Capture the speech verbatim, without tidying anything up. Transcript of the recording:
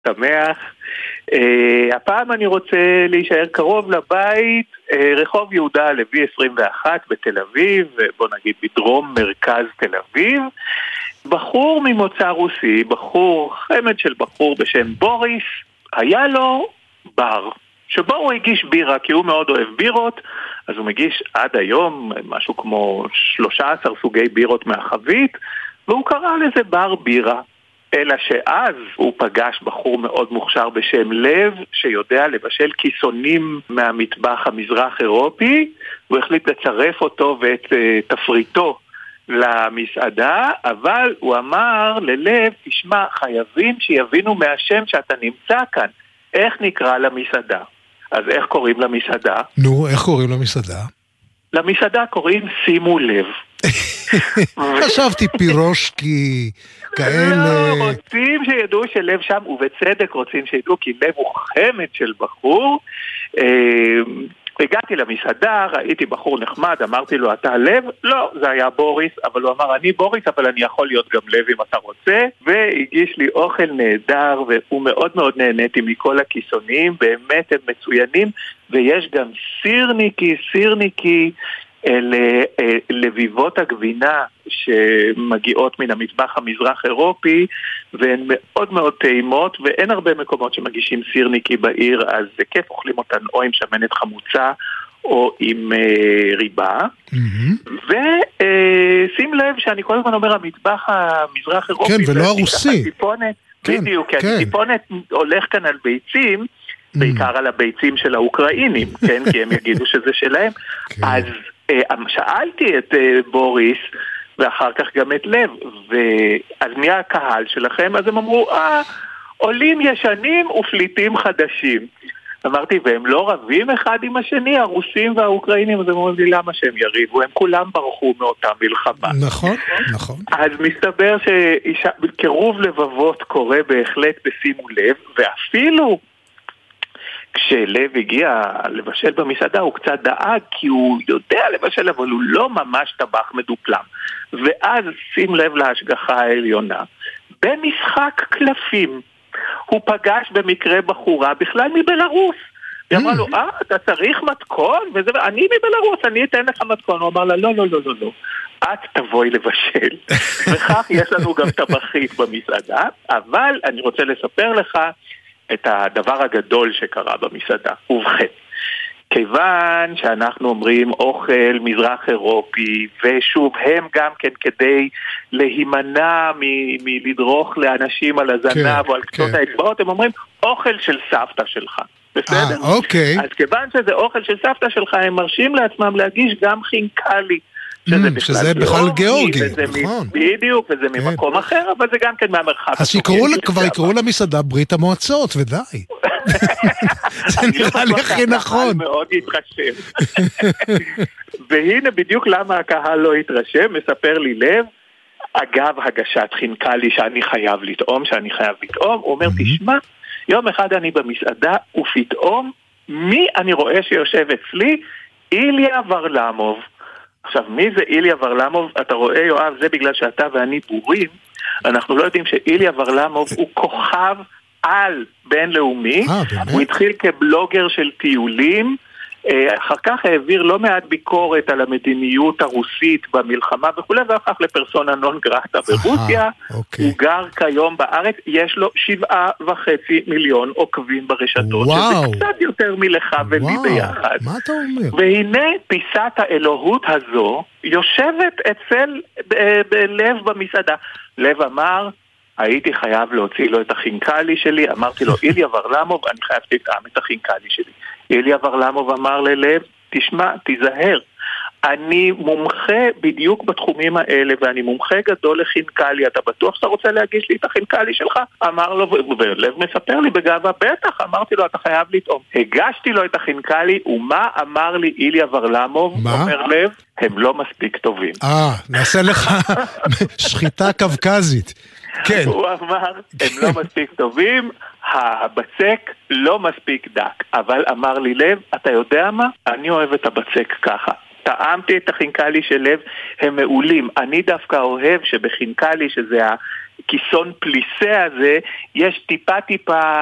שמח. Uh, הפעם אני רוצה להישאר קרוב לבית, uh, רחוב יהודה הלוי עשרים ואחת בתל אביב, בוא נגיד בדרום מרכז תל אביב. בחור ממוצא רוסי, בחור, חמד של בחור בשם בוריס, היה לו בר, שבו הוא הגיש בירה, כי הוא מאוד אוהב בירות, אז הוא מגיש עד היום משהו כמו שלושה עשר סוגי בירות מהחבית, והוא קרא לזה בר בירה. אלא שאז הוא פגש בחור מאוד מוכשר בשם לב, שיודע לבשל כיסונים מהמטבח המזרח אירופי, הוא החליט לצרף אותו ואת uh, תפריטו למסעדה, אבל הוא אמר ללב, תשמע, חייבים שיבינו מהשם שאתה נמצא כאן, איך נקרא למסעדה? אז איך קוראים למסעדה? נו, איך קוראים למסעדה? למסעדה קוראים שימו לב. חשבתי פירושקי כאלה. לא, רוצים שידעו שלב שם, ובצדק רוצים שידעו, כי לב הוא חמד של בחור. הגעתי למסעדה, ראיתי בחור נחמד, אמרתי לו, אתה לב? לא, זה היה בוריס, אבל הוא אמר, אני בוריס, אבל אני יכול להיות גם לב אם אתה רוצה, והגיש לי אוכל נהדר, והוא מאוד מאוד נהניתי מכל הכיסונים, באמת הם מצוינים, ויש גם סירניקי, סירניקי, אלה לביבות הגבינה שמגיעות מן המטבח המזרח אירופי, והן מאוד מאוד טעימות, ואין הרבה מקומות שמגישים סירניקי בעיר, אז זה כיף, אוכלים אותן או עם שמנת חמוצה או עם אה, ריבה. Mm-hmm. ושים לב שאני כל הזמן אומר המטבח המזרח אירופי, כן, ולא הרוסי. טיפונת, כן, בדיוק, כן. כי הטיפונת הולך כאן על ביצים, בעיקר על הביצים של האוקראינים, כן, כי הם יגידו שזה שלהם. כן. אז שאלתי את בוריס, ואחר כך גם את לב, ואז מי הקהל שלכם? אז הם אמרו, אה, עולים ישנים ופליטים חדשים. אמרתי, והם לא רבים אחד עם השני, הרוסים והאוקראינים, אז הם אומרים לי, למה שהם יריבו? הם כולם ברחו מאותה מלחמה. נכון, נכון. אז מסתבר שקירוב לבבות קורה בהחלט בשימו לב, ואפילו כשלב הגיע לבשל במסעדה הוא קצת דאג, כי הוא יודע לבשל, אבל הוא לא ממש טבח מדופלם. ואז שים לב להשגחה העליונה, במשחק קלפים הוא פגש במקרה בחורה בכלל מבלרוס. היא אמרה לו, אה, אתה צריך מתכון? וזה, אני מבלרוס, אני אתן לך מתכון. הוא אמר לה, לא, לא, לא, לא, לא. את תבואי לבשל. וכך יש לנו גם טבחית במסעדה, אבל אני רוצה לספר לך את הדבר הגדול שקרה במסעדה. ובכן, כיוון שאנחנו אומרים אוכל מזרח אירופי, ושוב, הם גם כן כדי להימנע מ- מלדרוך לאנשים על הזנב כן, או על קצות כן. האצבעות, הם אומרים אוכל של סבתא שלך. בסדר? 아, אוקיי. אז כיוון שזה אוכל של סבתא שלך, הם מרשים לעצמם להגיש גם חינקלי. שזה בכלל, שזה בכלל גיאורגי, נכון. בדיוק, וזה כן. ממקום אחר, אבל זה גם כן מהמרחב. אז כבר יקראו למסעדה ברית המועצות, ודי. זה נראה לי הכי נכון. מאוד התרשם. והנה בדיוק למה הקהל לא התרשם, מספר לי לב, אגב הגשת חינקלי שאני חייב לטעום, שאני חייב לטעום, הוא אומר, תשמע, יום אחד אני במסעדה, ופתאום, מי אני רואה שיושב אצלי? איליה ורלמוב. עכשיו, מי זה איליה ורלמוב? אתה רואה, יואב, זה בגלל שאתה ואני בורים. אנחנו לא יודעים שאיליה ורלמוב הוא כוכב על בינלאומי. הוא התחיל כבלוגר של טיולים, אחר כך העביר לא מעט ביקורת על המדיניות הרוסית במלחמה וכו', והפך לפרסונה נון גרטה ברוסיה. הוא גר כיום בארץ, יש לו שבעה וחצי מיליון עוקבים ברשתות, שזה קצת יותר מלך ולי ביחד. מה אתה אומר? והנה פיסת האלוהות הזו יושבת אצל לב במסעדה. לב אמר, הייתי חייב להוציא לו את החינקלי שלי, אמרתי לו, איליה ורלמוב, אני חייב שתטעם את החינקלי שלי. איליה ורלמוב אמר ללב, תשמע, תיזהר, אני מומחה בדיוק בתחומים האלה, ואני מומחה גדול לחינקלי, אתה בטוח שאתה רוצה להגיש לי את החינקלי שלך? אמר לו, ולב מספר לי בגאווה, בטח, אמרתי לו, אתה חייב לטעום. הגשתי לו את החינקלי, ומה אמר לי איליה ורלמוב? אומר לב, הם לא מספיק טובים. אה, נעשה לך שחיטה קווקזית. כן. הוא אמר, הם לא מספיק טובים, הבצק לא מספיק דק, אבל אמר לי לב, אתה יודע מה? אני אוהב את הבצק ככה. טעמתי את החינקלי של לב, הם מעולים. אני דווקא אוהב שבחינקלי, שזה הכיסון פליסה הזה, יש טיפה טיפה